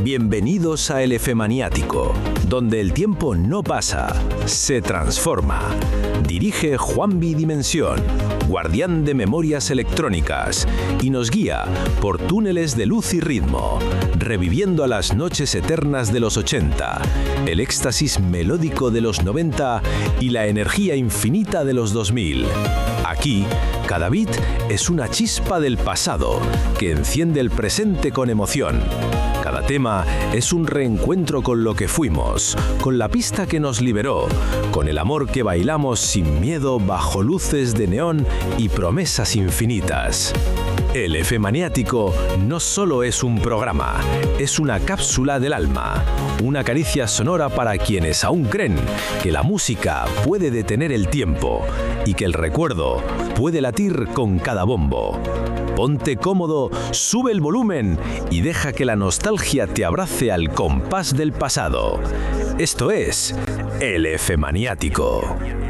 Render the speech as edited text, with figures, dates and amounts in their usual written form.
Bienvenidos a El Efemaniático, donde el tiempo no pasa, se transforma. Dirige Juan Bidimensión, guardián de memorias electrónicas, y nos guía por túneles de luz y ritmo, reviviendo a las noches eternas de los 80, el éxtasis melódico de los 90 y la energía infinita de los 2000. Aquí, cada bit es una chispa del pasado que enciende el presente con emoción. Cada tema es un reencuentro con lo que fuimos, con la pista que nos liberó, con el amor que bailamos sin miedo bajo luces de neón y promesas infinitas. El Efemaniático no solo es un programa, es una cápsula del alma, una caricia sonora para quienes aún creen que la música puede detener el tiempo y que el recuerdo puede latir con cada bombo. Ponte cómodo, sube el volumen y deja que la nostalgia te abrace al compás del pasado. Esto es El Efemaniático.